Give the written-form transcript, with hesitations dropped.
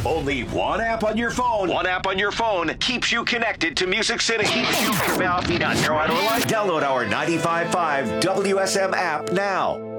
Only one app on your phone. One app on your phone keeps you connected to Music City. Keeps you from out. Download our 95.5 WSM app now.